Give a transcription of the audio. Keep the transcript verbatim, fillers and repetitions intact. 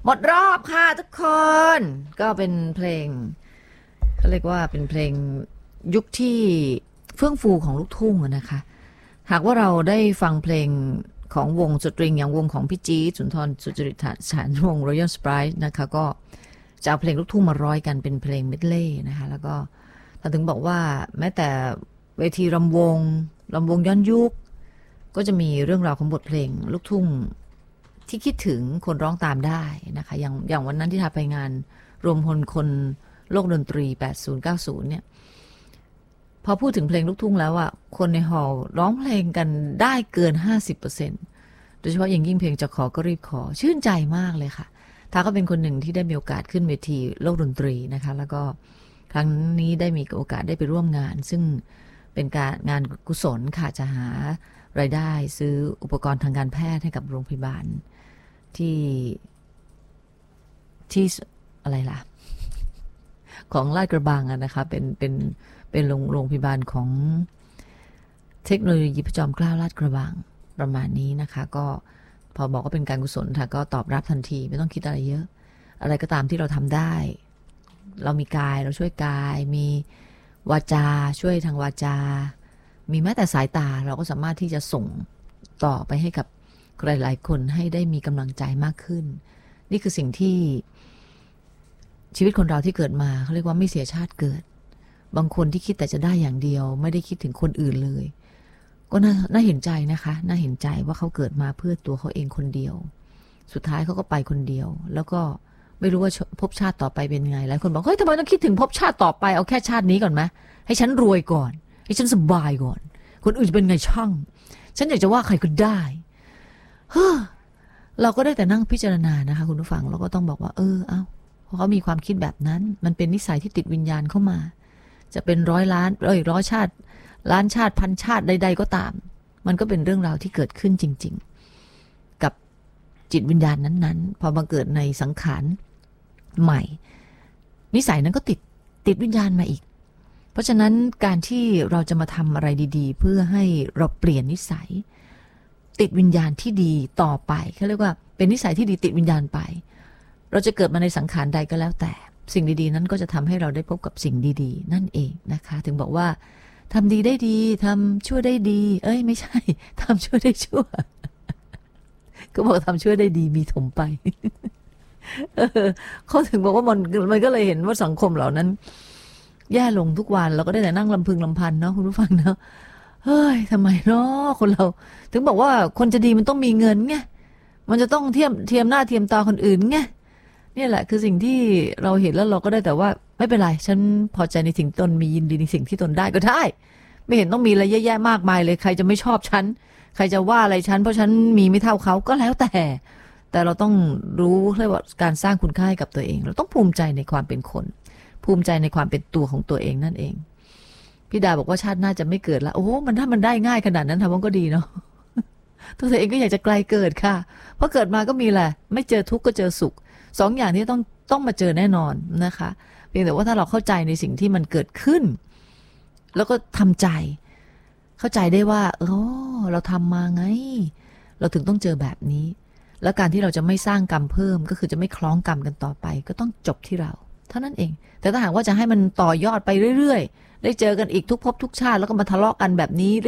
หมดรอบค่ะทุกคนก็เป็นเพลงเขาเรียกว่าเป็นเพลงยุคที่เฟื่องฟูของลูกทุ่งนะคะหากว่าเราได้ฟังเพลงของวงสตริงอย่างวงของพี่จี๊ดสุนทรสุจริตฉานวง Royal Sprite นะคะก็จะเอาเพลงลูกทุ่งมาร้อยกันเป็นเพลงเมดเล่นะคะแล้วก็ถ้าถึงบอกว่าแม้แต่เวทีรำวงรำวงย้อนยุคก็จะมีเรื่องราวของบทเพลงลูกทุ่งที่คิดถึงคนร้องตามได้นะคะอย่างอย่างวันนั้นที่ทาไปงานรวมพลคนโลกดนตรีแปดสิบ เก้าสิบเนี่ยพอพูดถึงเพลงลูกทุ่งแล้วอ่ะคนในฮอลล์ร้องเพลงกันได้เกิน ห้าสิบเปอร์เซ็นต์ โดยเฉพาะอย่างยิ่งเพลงจะขอก็รีบขอชื่นใจมากเลยค่ะทาก็เป็นคนหนึ่งที่ได้มีโอกาสขึ้นเวทีโลกดนตรีนะคะแล้วก็ครั้งนี้ได้มีโอกาสได้ไปร่วมงานซึ่งเป็นการงานกุศลค่ะจะหารายได้ซื้ออุปกรณ์ทางการแพทย์ให้กับโรงพยาบาลที่ที่อะไรล่ะของลาดกระบังนะคะเป็นเป็นเป็นโรงโรงพยาบาลของเทคโนโลยีพระจอมเกล้าลาดกระบังประมาณนี้นะคะก็พอบอกว่าเป็นการกุศลค่ะก็ตอบรับทันทีไม่ต้องคิดอะไรเยอะอะไรก็ตามที่เราทำได้เรามีกายเราช่วยกายมีวาจาช่วยทางวาจามีแม้แต่สายตาเราก็สามารถที่จะส่งต่อไปให้กับใครหลายคนให้ได้มีกำลังใจมากขึ้นนี่คือสิ่งที่ชีวิตคนเราที่เกิดมาเขาเรียกว่าไม่เสียชาติเกิดบางคนที่คิดแต่จะได้อย่างเดียวไม่ได้คิดถึงคนอื่นเลยก็น่าน่าเห็นใจนะคะน่าเห็นใจว่าเขาเกิดมาเพื่อตัวเขาเองคนเดียวสุดท้ายเขาก็ไปคนเดียวแล้วก็ไม่รู้ว่าภพชาติต่อไปเป็นไงหลายคนบอกเฮ้ยทำไมต้องคิดถึงภพชาติต่อไปเอาแค่ชาตินี้ก่อนไหมให้ฉันรวยก่อนให้ฉันสบายก่อนคนอื่นจะเป็นไงช่างฉันอยากจะว่าใครก็ได้เฮ้อเราก็ได้แต่นั่งพิจารณานะคะคุณผู้ฟังเราก็ต้องบอกว่าเออเอ้าเพราะเขามีความคิดแบบนั้นมันเป็นนิสัยที่ติดวิญญาณเข้ามาจะเป็นร้อยล้านเอ้ยร้อยชาติล้านชาติพันชาติใดๆก็ตามมันก็เป็นเรื่องราวที่เกิดขึ้นจริงๆกับจิตวิญญาณนั้นๆพอมาเกิดในสังขารใหม่นิสัยนั้นก็ติดติดวิญญาณมาอีกเพราะฉะนั้นการที่เราจะมาทำอะไรดีๆเพื่อให้เราเปลี่ยนนิสัยติดวิญญาณที่ดีต่อไปเขาเรียกว่าเป็นนิสัยที่ดีติดวิญญาณไปเราจะเกิดมาในสังขารใดก็แล้วแต่สิ่งดีๆนั้นก็จะทำให้เราได้พบกับสิ่งดีๆนั่นเองนะคะถึงบอกว่าทำดีได้ดีทำชั่วได้ดีเอ้ยไม่ใช่ทำชั่วได้ชั่วก็บอกทำชั่วได้ดีมีถมไปเขาถึงบอกว่ามันมันก็เลยเห็นว่าสังคมเหล่านั้นแย่ลงทุกวันเราก็ได้แต่นั่งลำพึงลำพันเนาะคุณผู้ฟังเนาะเฮ้ยทำไมเนาะคนเราถึงบอกว่าคนจะดีมันต้องมีเงินไงมันจะต้องเทียมเทียมหน้าเทียมตาคนอื่นไงนี่แหละคือสิ่งที่เราเห็นแล้วเราก็ได้แต่ว่าไม่เป็นไรฉันพอใจในสิ่งตนมียินดีในสิ่งที่ตนได้ก็ได้ไม่เห็นต้องมีอะไรแย่ๆมากมายเลยใครจะไม่ชอบฉันใครจะว่าอะไรฉันเพราะฉันมีไม่เท่าเขาก็แล้วแต่แต่เราต้องรู้เรียกว่าการสร้างคุณค่าให้กับตัวเองเราต้องภูมิใจในความเป็นคนภูมิใจในความเป็นตัวของตัวเองนั่นเองพี่ดาบอกว่าชาติหน้าจะไม่เกิดละโอ้มันถ้ามันได้ง่ายขนาดนั้นทำมันก็ดีเนาะตัวเธอเองก็อยากจะไกลเกิดค่ะเพราะเกิดมาก็มีแหละไม่เจอทุกข์ก็เจอสุขสองอย่างนี้ต้องต้องมาเจอแน่นอนนะคะเพียงแต่ว่าถ้าเราเข้าใจในสิ่งที่มันเกิดขึ้นแล้วก็ทำใจเข้าใจได้ว่าเออเราทำมาไงเราถึงต้องเจอแบบนี้แล้วการที่เราจะไม่สร้างกรรมเพิ่มก็คือจะไม่คล้องกรรมกันต่อไปก็ต้องจบที่เราเท่านั้นเองแต่ถ้าหากว่าจะให้มันต่อยอดไปเรื่อยๆได้เจอกันอีกทุกภพทุกชาติแล้วก็มาทะเลาะกันแบบนี้